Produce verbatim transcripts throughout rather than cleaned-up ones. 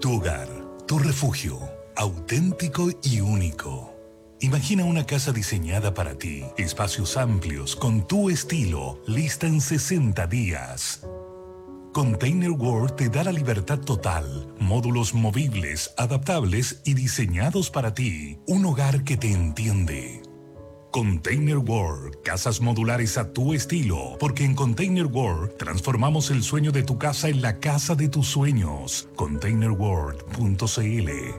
Tu hogar, tu refugio, auténtico y único. Imagina una casa diseñada para ti, espacios amplios con tu estilo, lista en sesenta días. Container World te da la libertad total, módulos movibles, adaptables y diseñados para ti. Un hogar que te entiende. Container World, casas modulares a tu estilo, porque en Container World transformamos el sueño de tu casa en la casa de tus sueños. container world punto c l.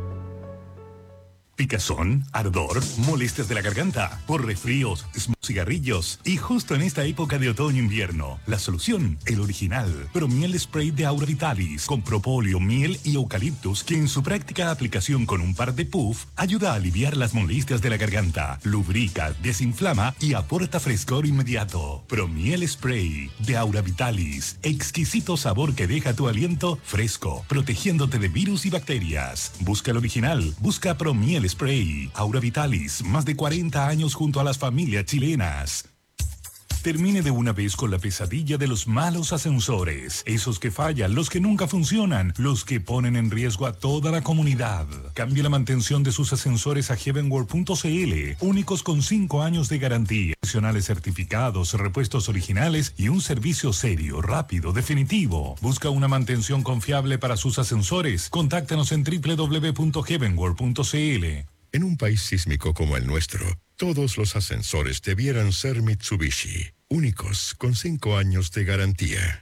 Picazón, ardor, molestias de la garganta, por resfríos, cigarrillos y justo en esta época de otoño-invierno. La solución, el original, Promiel Spray de Aura Vitalis con propóleo, miel y eucaliptus que en su práctica aplicación con un par de puff ayuda a aliviar las molestias de la garganta, lubrica, desinflama y aporta frescor inmediato. Promiel Spray de Aura Vitalis, exquisito sabor que deja tu aliento fresco, protegiéndote de virus y bacterias. Busca el original, busca Promiel Spray. Aura Vitalis, más de cuarenta años junto a las familias chilenas. Termine de una vez con la pesadilla de los malos ascensores. Esos que fallan, los que nunca funcionan, los que ponen en riesgo a toda la comunidad. Cambie la mantención de sus ascensores a heavenworld punto c l. Únicos con cinco años de garantía, profesionales certificados, repuestos originales y un servicio serio, rápido, definitivo. Busca una mantención confiable para sus ascensores. Contáctanos en doble u doble u doble u punto heavenworld punto c l. En un país sísmico como el nuestro, todos los ascensores debieran ser Mitsubishi, únicos con cinco años de garantía.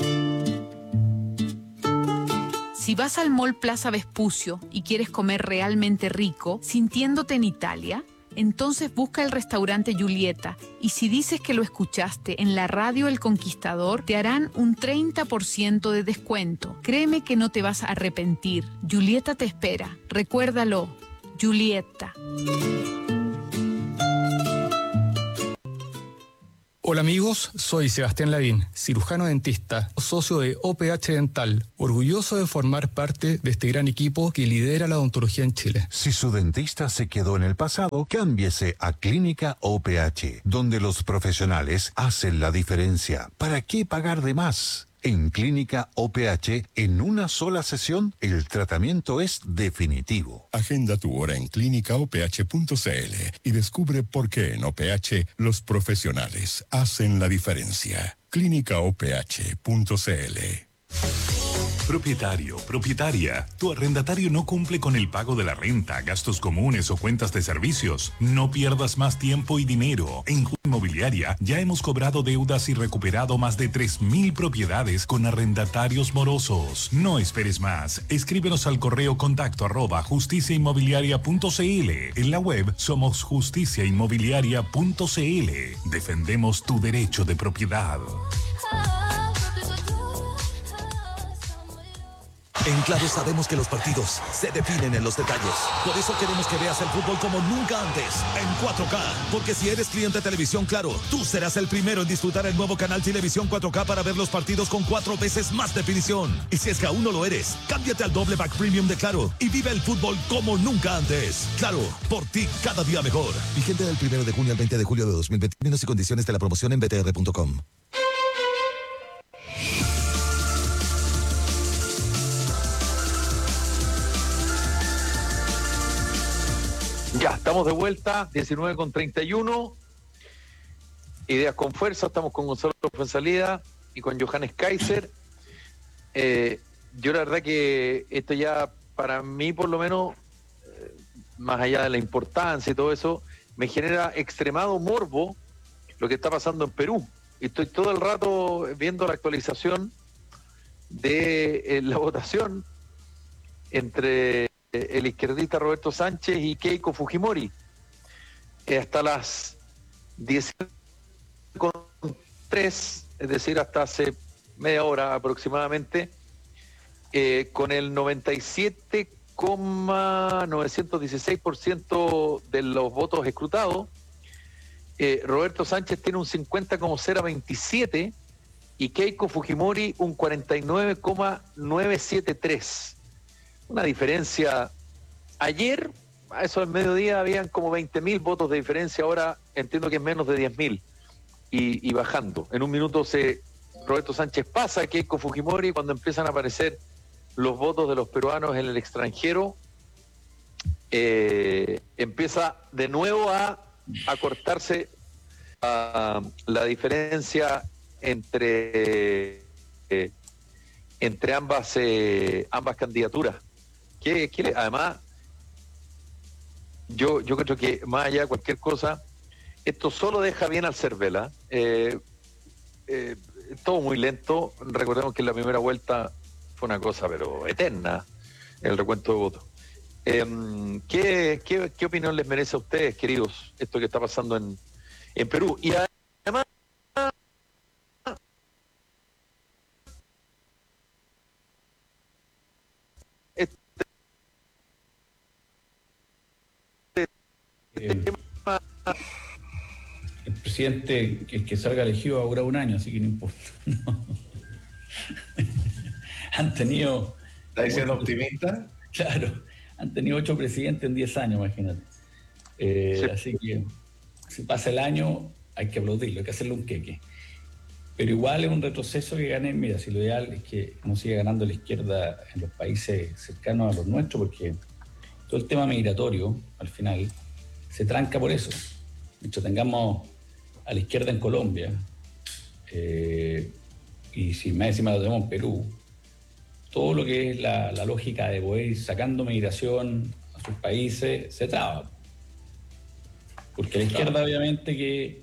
Si vas al Mall Plaza Vespucio y quieres comer realmente rico, sintiéndote en Italia, entonces busca el restaurante Giulietta y si dices que lo escuchaste en la radio El Conquistador, te harán un treinta por ciento de descuento. Créeme que no te vas a arrepentir. Giulietta te espera. Recuérdalo. Giulietta. Hola amigos, soy Sebastián Lavín, cirujano dentista, socio de O P H Dental, orgulloso de formar parte de este gran equipo que lidera la odontología en Chile. Si su dentista se quedó en el pasado, cámbiese a Clínica O P H, donde los profesionales hacen la diferencia. ¿Para qué pagar de más? En Clínica O P H, en una sola sesión, el tratamiento es definitivo. Agenda tu hora en clínica o p h punto c l y descubre por qué en O P H los profesionales hacen la diferencia. clínica o p h punto c l. Propietario, propietaria, tu arrendatario no cumple con el pago de la renta, gastos comunes o cuentas de servicios. No pierdas más tiempo y dinero. En Ju Inmobiliaria ya hemos cobrado deudas y recuperado más de tres mil propiedades con arrendatarios morosos. No esperes más. Escríbenos al correo contacto arroba justicia inmobiliaria punto c l. En la web somos justicia inmobiliaria punto c l. Defendemos tu derecho de propiedad. En Claro sabemos que los partidos se definen en los detalles. Por eso queremos que veas el fútbol como nunca antes, en cuatro K. Porque si eres cliente de Televisión Claro, tú serás el primero en disfrutar el nuevo canal Televisión cuatro K para ver los partidos con cuatro veces más definición. Y si es que aún no lo eres, cámbiate al doble pack premium de Claro y vive el fútbol como nunca antes. Claro, por ti cada día mejor. Vigente del primero de junio al veinte de julio de dos mil veinte. Términos y condiciones de la promoción en b t r punto com. Ya, estamos de vuelta, diecinueve con treinta y uno. Ideas con fuerza, estamos con Gonzalo Fuenzalida y con Johannes Kaiser. Eh, yo la verdad que esto ya, para mí por lo menos, eh, más allá de la importancia y todo eso, me genera extremado morbo lo que está pasando en Perú. Estoy todo el rato viendo la actualización de eh, la votación entre el izquierdista Roberto Sánchez y Keiko Fujimori. Eh, hasta las diez con tres, es decir, hasta hace media hora aproximadamente, eh, con el noventa y siete coma novecientos dieciséis por ciento de los votos escrutados, eh, Roberto Sánchez tiene un cincuenta coma cero veintisiete y Keiko Fujimori un cuarenta y nueve coma novecientos setenta y tres. Una diferencia. Ayer, a eso del mediodía, habían como veinte mil votos de diferencia, ahora entiendo que es menos de diez mil y, y bajando. En un minuto se Roberto Sánchez pasa a Keiko Fujimori cuando empiezan a aparecer los votos de los peruanos en el extranjero, eh, empieza de nuevo a acortarse a, la diferencia entre eh, entre ambas eh, ambas candidaturas. Que, que además yo yo creo que más allá de cualquier cosa, esto solo deja bien al Cervela. Eh, eh, todo muy lento. Recordemos que en la primera vuelta fue una cosa pero eterna el recuento de votos. Eh, ¿qué, qué, ¿Qué opinión les merece a ustedes, queridos, esto que está pasando en, en Perú? Y además, este eh, tema... el presidente que, que salga elegido ha durado un año, así que no importa. No. Han tenido... ¿Está diciendo optimista? Claro. Han tenido ocho presidentes en diez años, imagínate. Eh, sí. Así que si pasa el año, hay que aplaudirlo, hay que hacerle un queque. Pero igual es un retroceso que gane. Mira, si lo ideal es que no siga ganando la izquierda en los países cercanos a los nuestros, porque todo el tema migratorio, al final, se tranca por eso. De hecho, tengamos a la izquierda en Colombia, eh, y si más encima lo tenemos en Perú, todo lo que es la, la lógica de poder ir sacando migración a sus países se traba. Porque la izquierda, claro, obviamente que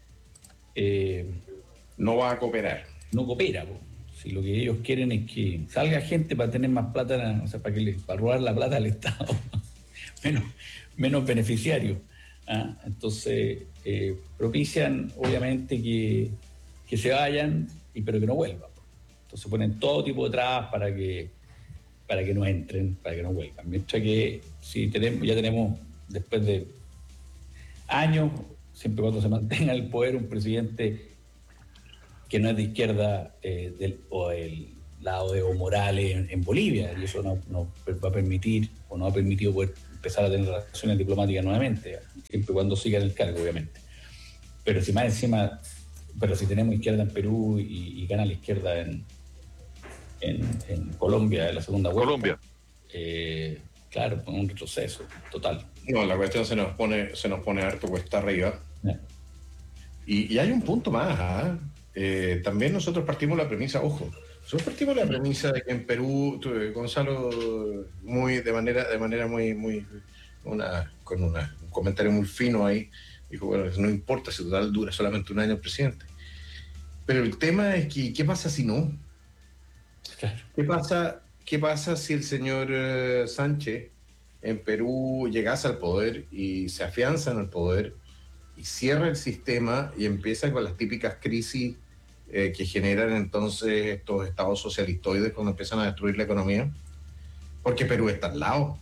eh, no va a cooperar. No coopera. Po. Si lo que ellos quieren es que salga gente para tener más plata, o sea, para, que le, para robar la plata al Estado, menos, menos beneficiarios. ¿Ah? Entonces, eh, propician, obviamente, que, que se vayan, y, pero que no vuelvan. Entonces ponen todo tipo de trabas para que, para que no entren, para que no vuelvan. Mientras que si tenemos, ya tenemos, después de años, siempre cuando se mantenga el poder, un presidente que no es de izquierda, eh, del, o el lado de Evo Morales en, en Bolivia, y eso no, no va a permitir, o no ha permitido poder empezar a tener relaciones diplomáticas nuevamente, siempre y cuando siga en el cargo, obviamente. Pero si más encima, pero si tenemos izquierda en Perú y, y gana la izquierda en, en, en Colombia, en la segunda vuelta, Colombia, eh, claro, un retroceso total. No, la cuestión se nos pone, se nos pone harto cuesta arriba. Yeah. Y, y hay un punto más, ¿eh? Eh, también nosotros partimos la premisa, ojo, nosotros partimos la premisa de que en Perú, tú, Gonzalo, muy de manera, de manera muy, muy, una, con una, un comentario muy fino ahí, dijo, bueno, no importa si total dura solamente un año el presidente. Pero el tema es que, ¿qué pasa si no? Claro. ¿Qué pasa, qué pasa si el señor uh, Sánchez en Perú llegase al poder y se afianza en el poder y cierra el sistema y empieza con las típicas crisis eh, que generan entonces estos estados socialistoides cuando empiezan a destruir la economía? Porque Perú está al lado.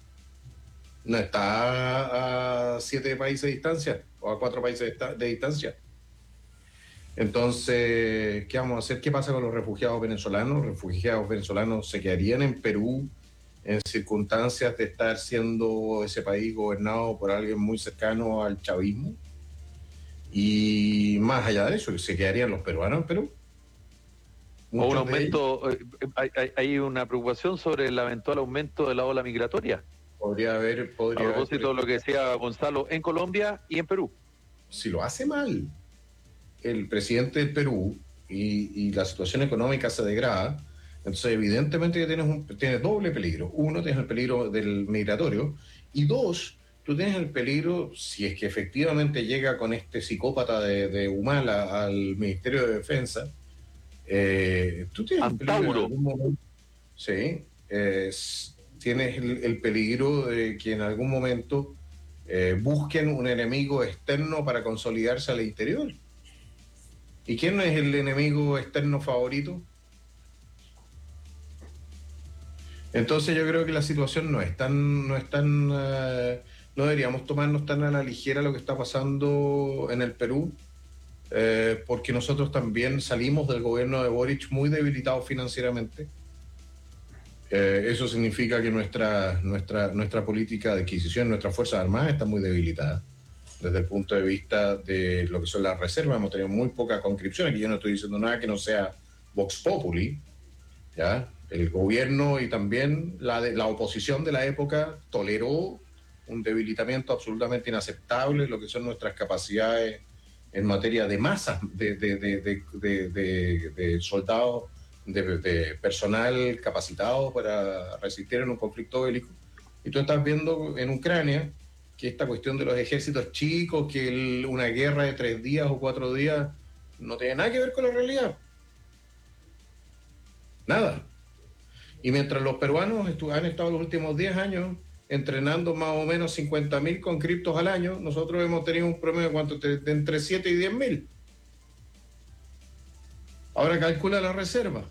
No está a siete países de distancia o a cuatro países de, de distancia. Entonces, ¿qué vamos a hacer? ¿Qué pasa con los refugiados venezolanos? Los refugiados venezolanos se quedarían en Perú en circunstancias de estar siendo ese país gobernado por alguien muy cercano al chavismo. Y más allá de eso, ¿se quedarían los peruanos en Perú? O un aumento, eh, hay, hay, hay una preocupación sobre el eventual aumento de la ola migratoria. Podría haber... Podría a propósito haber, de lo que decía Gonzalo, en Colombia y en Perú. Si lo hace mal el presidente del Perú y, y la situación económica se degrada, entonces evidentemente tienes, un, tienes doble peligro. Uno, tienes el peligro del migratorio, y dos, tú tienes el peligro, si es que efectivamente llega con este psicópata de, de Humala al Ministerio de Defensa, eh, tú tienes el peligro en algún momento, sí, eh, tienes el, el peligro de que en algún momento eh, busquen un enemigo externo para consolidarse al interior. ¿Y quién es el enemigo externo favorito? Entonces yo creo que la situación no es tan, no es tan, uh, no deberíamos tomarnos tan a la ligera lo que está pasando en el Perú, eh, porque nosotros también salimos del gobierno de Boric muy debilitados financieramente. Eh, eso significa que nuestra, nuestra, nuestra política de adquisición, nuestras Fuerzas Armadas están muy debilitadas. Desde el punto de vista de lo que son las reservas, hemos tenido muy poca conscripción. Aquí yo no estoy diciendo nada que no sea Vox Populi, ¿ya? el gobierno y también la, de, la oposición de la época toleró un debilitamiento absolutamente inaceptable en lo que son nuestras capacidades en materia de masas de, de, de, de, de, de, de soldados, de, de personal capacitado para resistir en un conflicto bélico. Y tú estás viendo en Ucrania que esta cuestión de los ejércitos chicos, que el, una guerra de tres días o cuatro días no tiene nada que ver con la realidad. Nada. Y mientras los peruanos han estado los últimos diez años entrenando más o menos cincuenta mil conscriptos al año, nosotros hemos tenido un promedio de, ¿cuánto? de entre siete y diez mil. Ahora calcula la reserva.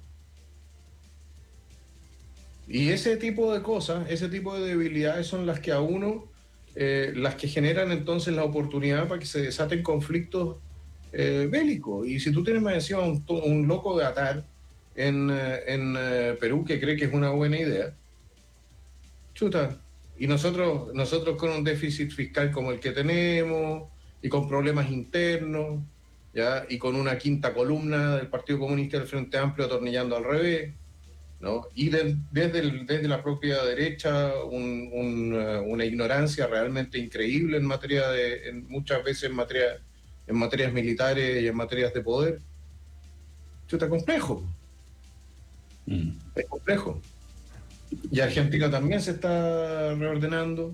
Y ese tipo de cosas, ese tipo de debilidades son las que a uno, eh, las que generan entonces la oportunidad para que se desaten conflictos eh, bélicos. Y si tú tienes más encima un, un loco de atar en, en eh, Perú que cree que es una buena idea, chuta, y nosotros, nosotros con un déficit fiscal como el que tenemos, y con problemas internos, ¿ya? Y con una quinta columna del Partido Comunista y del Frente Amplio atornillando al revés, ¿no? Y de, desde, el, desde la propia derecha un, un, uh, una ignorancia realmente increíble en materia de, en, muchas veces en materia, en materias militares y en materias de poder. Chuta, complejo. Mm. Es complejo. Y Argentina también se está reordenando.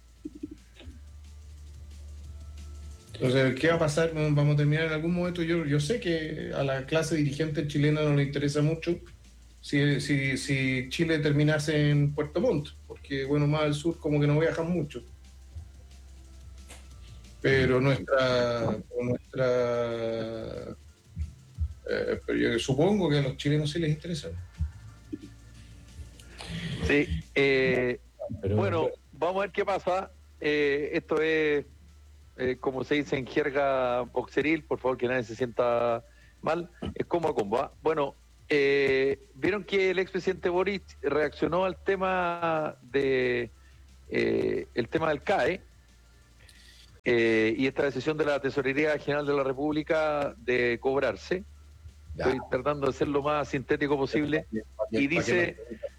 Entonces, ¿qué va a pasar? Vamos a terminar en algún momento. Yo, yo sé que a la clase dirigente chilena no le interesa mucho si, si, si Chile terminase en Puerto Montt, porque, bueno, más al sur como que no viajan mucho. Pero nuestra... nuestra eh, pero yo supongo que a los chilenos sí les interesa. Sí, eh, Pero, bueno, vamos a ver qué pasa. Eh, esto es, eh, como se dice en jerga boxeril, por favor que nadie se sienta mal, es como a combo. ¿eh? Bueno, eh, vieron que el expresidente Boric reaccionó al tema de eh, el tema del C A E eh, y esta decisión de la Tesorería General de la República de cobrarse. Ya. Estoy tratando de ser lo más sintético posible. Y dice...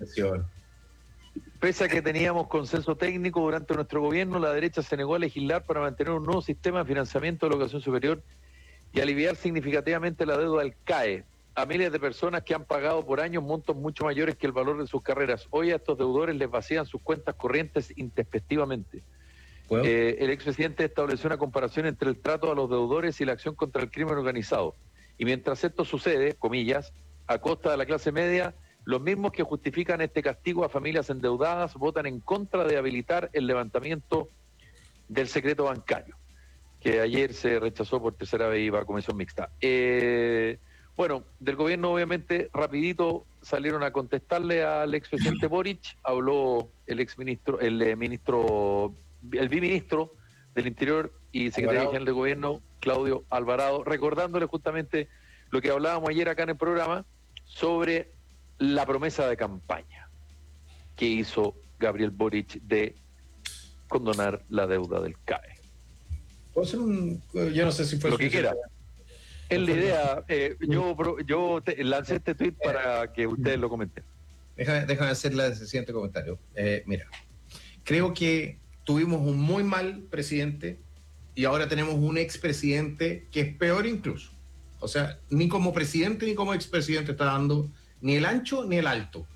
Pese a que teníamos consenso técnico durante nuestro gobierno, la derecha se negó a legislar para mantener un nuevo sistema de financiamiento de la educación superior y aliviar significativamente la deuda del C A E a miles de personas que han pagado por años montos mucho mayores que el valor de sus carreras. Hoy a estos deudores les vacían sus cuentas corrientes intempestivamente. Eh, el expresidente estableció una comparación entre el trato a los deudores y la acción contra el crimen organizado. Y mientras esto sucede, comillas, a costa de la clase media, los mismos que justifican este castigo a familias endeudadas votan en contra de habilitar el levantamiento del secreto bancario, que ayer se rechazó por tercera vez y va a comisión mixta. Eh, bueno, del gobierno obviamente rapidito salieron a contestarle al expresidente Boric, habló el exministro, el eh, ministro, el biministro del Interior y secretario Alvarado. General de Gobierno, Claudio Alvarado, recordándole justamente lo que hablábamos ayer acá en el programa sobre la promesa de campaña que hizo Gabriel Boric de condonar la deuda del C A E. ¿Puedo hacer un...? Yo no sé si fue... Lo que quiera. Es la idea. Eh, yo yo te, lancé este tweet para que ustedes lo comenten. Déjame, déjame hacer el siguiente comentario. Eh, mira, creo que tuvimos un muy mal presidente y ahora tenemos un expresidente que es peor incluso. O sea, ni como presidente ni como expresidente está dando ni el ancho ni el alto.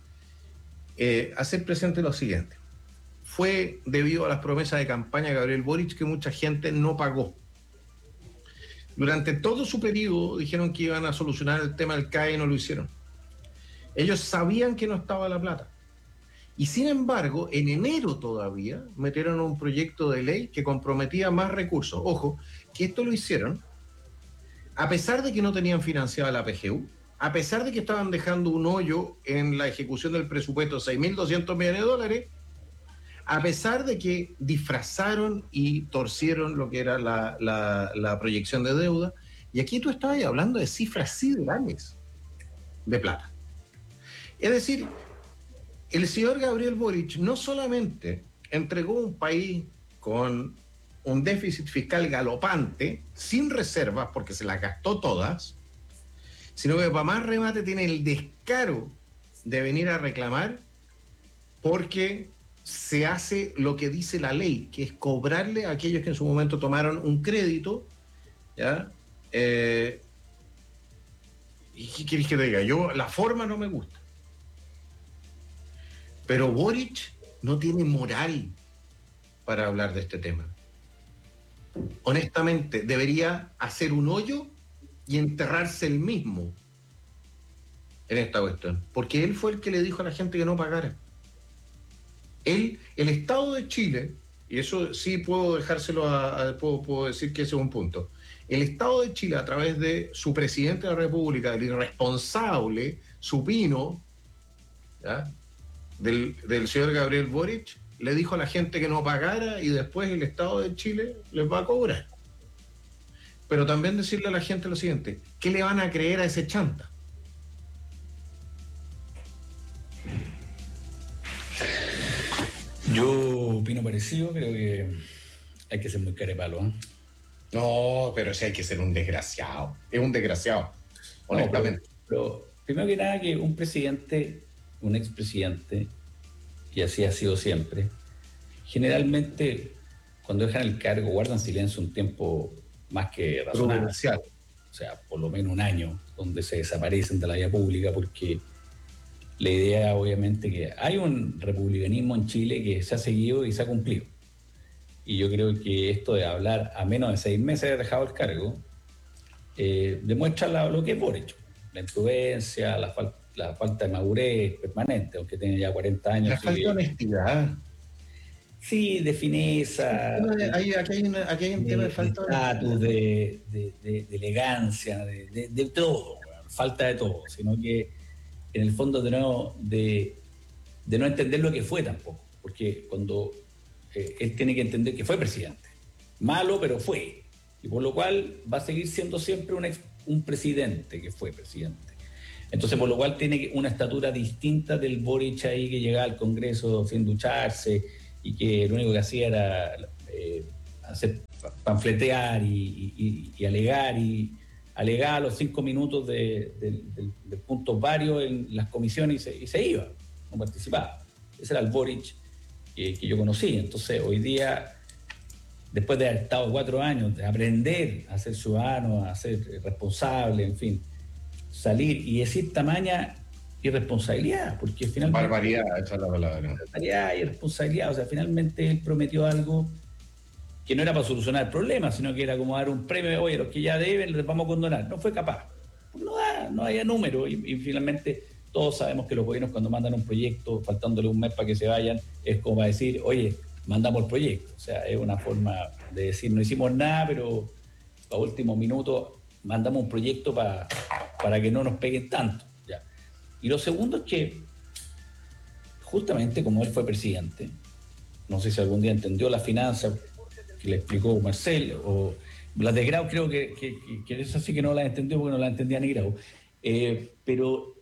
Eh, hacer presente lo siguiente. Fue debido a las promesas de campaña de Gabriel Boric que mucha gente no pagó. Durante todo su periodo dijeron que iban a solucionar el tema del C A E y no lo hicieron. Ellos sabían que no estaba la plata. Y sin embargo, en enero todavía metieron un proyecto de ley que comprometía más recursos. Ojo, que esto lo hicieron a pesar de que no tenían financiada la P G U, a pesar de que estaban dejando un hoyo en la ejecución del presupuesto de seis mil doscientos millones de dólares, a pesar de que disfrazaron y torcieron lo que era la, la, la proyección de deuda. Y aquí tú estabas hablando de cifras siderales de plata. Es decir, el señor Gabriel Boric no solamente entregó un país con un déficit fiscal galopante, sin reservas, porque se las gastó todas, sino que para más remate tiene el descaro de venir a reclamar porque se hace lo que dice la ley, que es cobrarle a aquellos que en su momento tomaron un crédito, ¿ya? Eh, ¿Y qué querés que te diga? Yo, la forma no me gusta. Pero Boric no tiene moral para hablar de este tema. Honestamente, debería hacer un hoyo y enterrarse él mismo en esta cuestión. Porque él fue el que le dijo a la gente que no pagara. Él, el Estado de Chile, y eso sí puedo dejárselo a, a puedo, puedo decir que ese es un punto. El Estado de Chile, a través de su presidente de la República, el irresponsable, supino, ¿ya? Del, del señor Gabriel Boric, le dijo a la gente que no pagara y después el Estado de Chile les va a cobrar. Pero también decirle a la gente lo siguiente, ¿qué le van a creer a ese chanta? Yo opino parecido, creo que hay que ser muy carepalo, ¿eh? No, pero sí hay que ser un desgraciado. Es un desgraciado, honestamente. No, pero, pero primero que nada que un presidente, un expresidente, y así ha sido siempre, generalmente cuando dejan el cargo guardan silencio un tiempo más que razonable. O sea, por lo menos un año, donde se desaparecen de la vida pública, porque la idea obviamente que hay un republicanismo en Chile que se ha seguido y se ha cumplido. Y yo creo que esto de hablar a menos de seis meses de haber dejado el cargo eh, demuestra la, lo que es Boric. La imprudencia, la, fal, la falta de madurez permanente, aunque tiene ya cuarenta años. La falta de honestidad. Sí, de fineza. Hay, aquí, hay una, aquí hay un de, tema de falta de estatus, de, de, de, de elegancia, de, de, de todo. Falta de todo, sino que en el fondo de no, de, de no entender lo que fue tampoco. Porque cuando... Eh, él tiene que entender que fue presidente. Malo, pero fue. Y por lo cual va a seguir siendo siempre un, ex, un presidente que fue presidente. Entonces, por lo cual tiene una estatura distinta del Boric ahí que llegaba al Congreso sin ducharse y que lo único que hacía era eh, hacer panfletear y, y, y alegar y alegar a los cinco minutos de, de, de, de puntos varios en las comisiones y se, y se iba, no participaba. Ese era el Boric Que, que yo conocí. Entonces hoy día, después de haber estado cuatro años, de aprender a ser ciudadano, a ser responsable, en fin, salir y decir tamaña irresponsabilidad, porque finalmente... Barbaridad, esa es la palabra. Barbaridad y irresponsabilidad, o sea, finalmente él prometió algo que no era para solucionar el problema, sino que era como dar un premio, oye, los que ya deben, les vamos a condonar. No fue capaz. No, da, no había número y, y finalmente... Todos sabemos que los gobiernos cuando mandan un proyecto, faltándole un mes para que se vayan, es como para decir, oye, mandamos el proyecto. O sea, es una forma de decir, no hicimos nada, pero a último minuto mandamos un proyecto para, para que no nos peguen tanto. ¿Ya? Y lo segundo es que, justamente como él fue presidente, no sé si algún día entendió la finanza que le explicó Marcel, o las de Grau creo que, que, que, que eso sí que no las entendió porque no las entendía ni Grau. Eh, pero...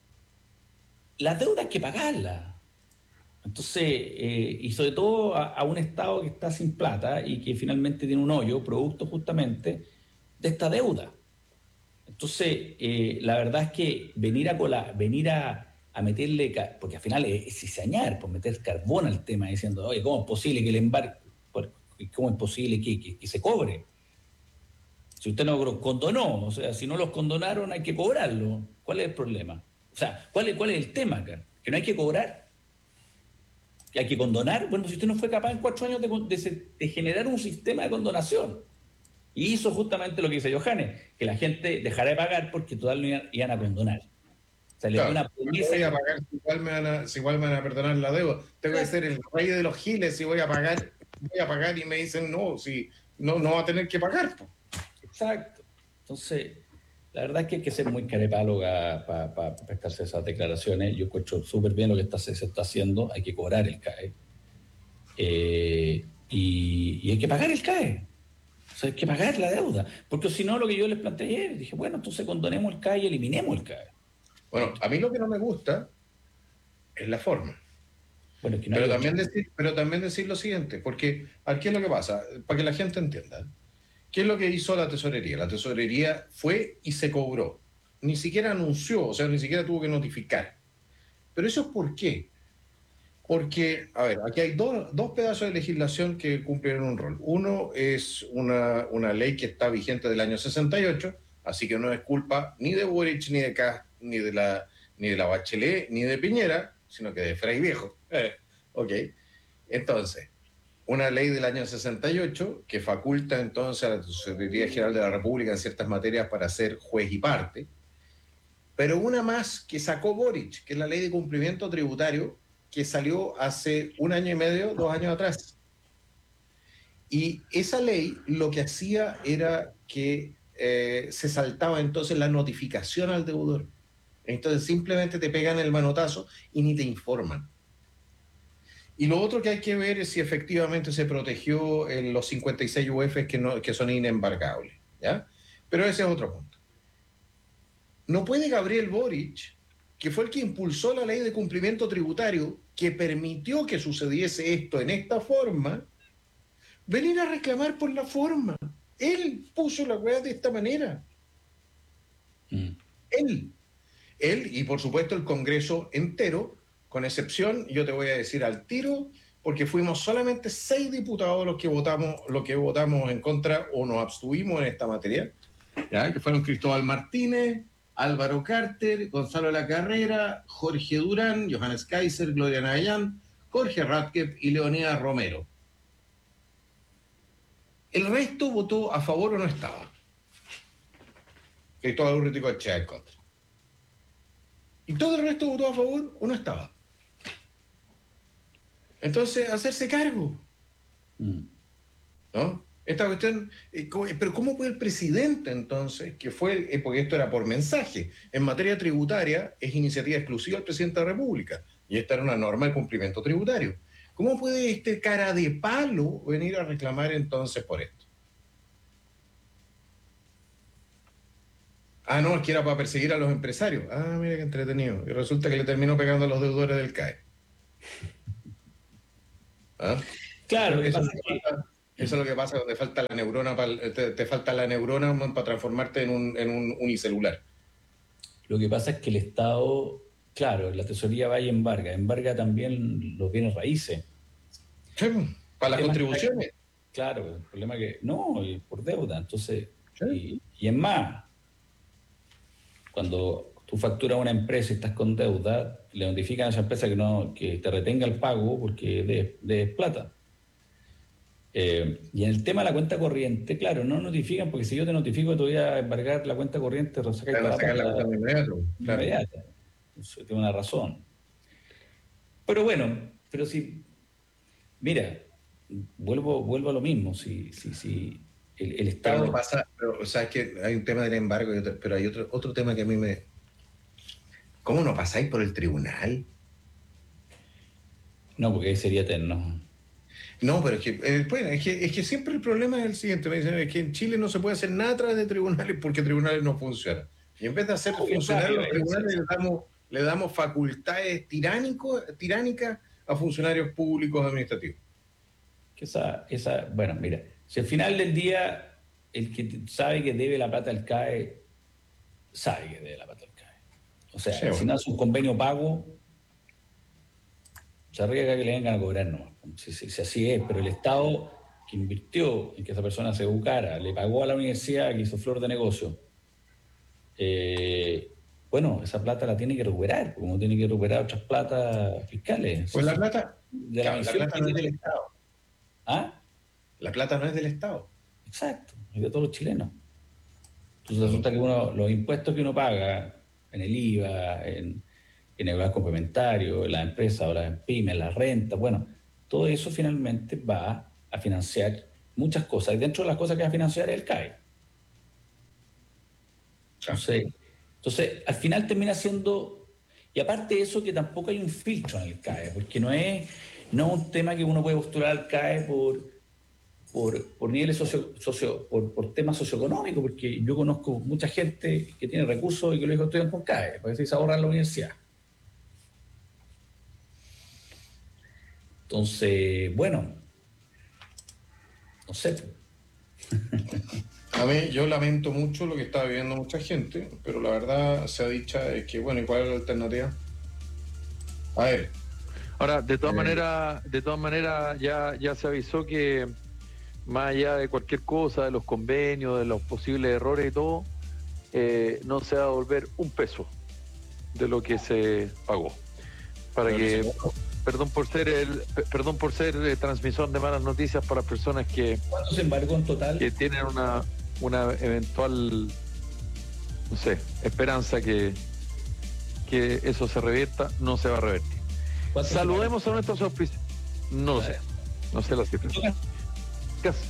las deudas hay que pagarlas. Entonces, eh, y sobre todo a, a un Estado que está sin plata y que finalmente tiene un hoyo, producto justamente de esta deuda. Entonces, eh, la verdad es que venir a colar, venir a, a meterle, porque al final es, es cizañar, por meter carbón al tema, diciendo, oye, ¿cómo es posible que el embarque, cómo es posible que, que, que se cobre? Si usted no los condonó, o sea, si no los condonaron hay que cobrarlo. ¿Cuál es el problema? O sea, ¿cuál es, ¿cuál es el tema acá? ¿Que no hay que cobrar? ¿Que hay que condonar? Bueno, si usted no fue capaz en cuatro años de, de, de generar un sistema de condonación. Y hizo justamente lo que dice Johannes, que la gente dejara de pagar porque total no iban, iban a condonar. O sea, le claro, dio una promesa. Voy a pagar, si igual, me van a, si igual me van a perdonar la deuda. Tengo que ser el rey de los giles si voy a pagar, voy a pagar y me dicen no, si no, no va a tener que pagar. Exacto. Entonces... la verdad es que hay que ser muy carepáloga para pa, pa prestarse esas declaraciones. Yo encuentro súper bien lo que está, se, se está haciendo. Hay que cobrar el C A E. Eh, y, y hay que pagar el C A E. O sea, hay que pagar la deuda. Porque si no, lo que yo les planteé ayer, dije, bueno, entonces condonemos el C A E y eliminemos el C A E. Bueno, a mí lo que no me gusta es la forma. Bueno, es que no pero, hay también decir, pero también decir lo siguiente, porque aquí es lo que pasa, para que la gente entienda. ¿Qué es lo que hizo la tesorería? La tesorería fue y se cobró. Ni siquiera anunció, o sea, ni siquiera tuvo que notificar. Pero eso es por qué. Porque, a ver, aquí hay dos, dos pedazos de legislación que cumplen un rol. Uno es una, una ley que está vigente del año sesenta y ocho, así que no es culpa ni de Boric, ni de Kast, ni de la, ni de la Bachelet, ni de Piñera, sino que de Frei Viejo. Eh, ok. Entonces, una ley del año sesenta y ocho que faculta entonces a la Secretaría General de la República en ciertas materias para ser juez y parte, pero una más que sacó Boric, que es la ley de cumplimiento tributario, que salió hace un año y medio, dos años atrás. Y esa ley lo que hacía era que eh, se saltaba entonces la notificación al deudor. Entonces simplemente te pegan el manotazo y ni te informan. Y lo otro que hay que ver es si efectivamente se protegió en los cincuenta y seis U Fs que, no, que son inembargables, ¿ya? Pero ese es otro punto. No puede Gabriel Boric, que fue el que impulsó la ley de cumplimiento tributario, que permitió que sucediese esto en esta forma, venir a reclamar por la forma. Él puso la weá de esta manera. Mm. Él. Él y por supuesto el Congreso entero, con excepción, yo te voy a decir al tiro, porque fuimos solamente seis diputados los que votamos, los que votamos en contra o nos abstuvimos en esta materia, ¿ya? Que fueron Cristóbal Martínez, Álvaro Carter, Gonzalo de la Carrera, Jorge Durán, Johannes Kaiser, Gloria Nayán, Jorge Ratkev y Leonidas Romero. El resto votó a favor o no estaba. Cristóbal Urruticoechea en contra. Y todo el resto votó a favor o no estaba. Entonces, hacerse cargo. ¿No? Esta cuestión, pero ¿cómo puede el presidente entonces, que fue, porque esto era por mensaje, en materia tributaria es iniciativa exclusiva del presidente de la República, y esta era una norma de cumplimiento tributario? ¿Cómo puede este cara de palo venir a reclamar entonces por esto? Ah, no, es que era para perseguir a los empresarios. Ah, mira qué entretenido. Y resulta que le terminó pegando a los deudores del C A E. ¿Ah? Claro, eso, eso, que... falta, eso es lo que pasa cuando te falta la neurona para, te, te falta la neurona para transformarte en un, en un unicelular. Lo que pasa es que el Estado, claro, la tesorería va y embarga, embarga también los bienes raíces. Sí, para las contribuciones. Que, claro, el problema es que no, por deuda. Entonces, sí. y, y es más, cuando tú facturas a una empresa y estás con deuda, le notifican a esa empresa que no que te retenga el pago porque de, de plata. Eh, y en el tema de la cuenta corriente, claro, no notifican, porque si yo te notifico te voy a embargar la cuenta corriente, te sacas claro, la, la cuenta inmediata. Claro. inmediata. Eso tiene una razón. Pero bueno, pero si, mira, vuelvo, vuelvo a lo mismo, si, si, si el, el Estado... Pero no pasa, pero, o sea, es que hay un tema del embargo, pero hay otro, otro tema que a mí me... ¿Cómo no pasáis por el tribunal? No, porque ahí sería eterno. No, pero es que, eh, bueno, es que, es que siempre el problema es el siguiente. Me dicen, es que en Chile no se puede hacer nada a través de tribunales porque tribunales no funcionan. Y en vez de hacer funcionar los tribunales, le damos, le damos facultades tiránico, tiránicas a funcionarios públicos administrativos. Que esa, esa, bueno, mira, si al final del día el que sabe que debe la plata al C A E, sabe que debe la plata al C A E. O sea, sí, al final es un convenio pago, se arriesga que le vengan a cobrar, no. Si, si, si así es, pero el Estado que invirtió en que esa persona se educara, le pagó a la universidad que hizo flor de negocio, eh, bueno, esa plata la tiene que recuperar, como tiene que recuperar otras platas fiscales. Pues la plata, de la, claro, la plata no es del Estado. ¿Ah? La plata no es del Estado. Exacto, es de todos los chilenos. Entonces resulta que uno, los impuestos que uno paga en el I V A, en, en el gas complementario, en las empresas o las pymes, las rentas, bueno, todo eso finalmente va a financiar muchas cosas. Y dentro de las cosas que va a financiar es el C A E. Entonces, entonces, al final termina siendo... Y aparte de eso, que tampoco hay un filtro en el C A E, porque no es, no es un tema que uno puede postular al C A E por, por, por niveles socio, socio, por, por temas socioeconómicos, porque yo conozco mucha gente que tiene recursos y que los hijos estudian con C A E, porque así se ahorran la universidad. Entonces, bueno, no sé. A mí, yo lamento mucho lo que está viviendo mucha gente, pero la verdad sea dicha es que, bueno, ¿y cuál es la alternativa? A ver. Ahora, de todas eh, maneras, de todas maneras, ya, ya se avisó que más allá de cualquier cosa, de los convenios, de los posibles errores y todo, eh, no se va a devolver un peso de lo que se pagó. Para que, perdón por ser el, perdón por ser eh, transmisor de malas noticias para personas que, ¿Cuánto se embargó en total? que tienen una, una eventual, no sé, esperanza que, que eso se revierta, no se va a revertir. Saludemos a nuestros auspiciadores. No lo sé, no sé la cifra. ¿Qué hace?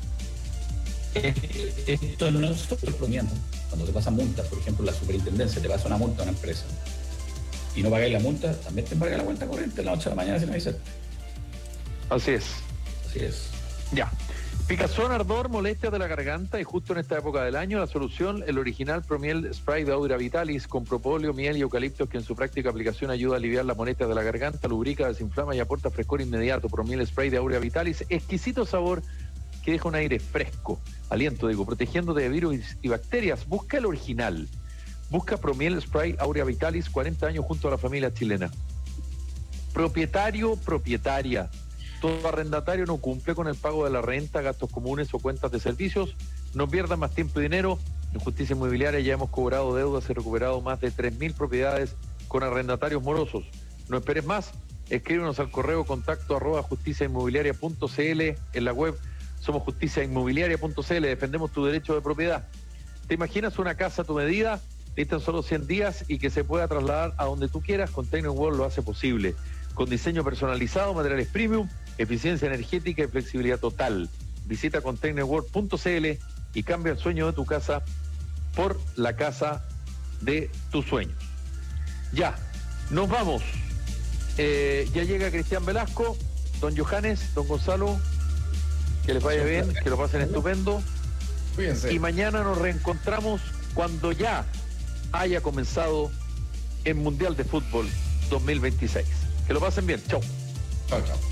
Esto no es solo plomeando. Cuando te pasan multas, por ejemplo, la superintendencia te pasa una multa a una empresa y no pagáis la multa, también te embarga la cuenta corriente a las ocho de la mañana sin avisar. Así es. Así es. Ya. Picazón, ardor, molestias de la garganta y justo en esta época del año la solución, el original Promiel Spray de Aura Vitalis con propóleo, miel y eucaliptos que en su práctica aplicación ayuda a aliviar las molestias de la garganta, lubrica, desinflama y aporta frescor inmediato. Promiel Spray de Aura Vitalis, exquisito sabor que deja un aire fresco, aliento, digo, protegiéndote de virus y bacterias. Busca el original. Busca Promiel Spray Aurea Vitalis, cuarenta años junto a la familia chilena. Propietario, propietaria. Todo arrendatario no cumple con el pago de la renta, gastos comunes o cuentas de servicios. No pierdan más tiempo y dinero. En Justicia Inmobiliaria ya hemos cobrado deudas y recuperado más de tres mil propiedades con arrendatarios morosos. No esperes más. Escríbenos al correo contacto arroba justicia inmobiliaria punto cl. En la web somos justicia inmobiliaria punto cl. Defendemos tu derecho de propiedad. ¿Te imaginas una casa a tu medida? Necesitan solo cien días y que se pueda trasladar a donde tú quieras. Container World lo hace posible. Con diseño personalizado, materiales premium, eficiencia energética y flexibilidad total. Visita container world punto cl y cambia el sueño de tu casa por la casa de tus sueños. Ya, nos vamos. Eh, ya llega Cristian Velasco, don Johannes, don Gonzalo. Que les vaya bien, que lo pasen estupendo. Cuídense. Y mañana nos reencontramos cuando ya haya comenzado el Mundial de Fútbol dos mil veintiséis. Que lo pasen bien. Chau. Chao, chao.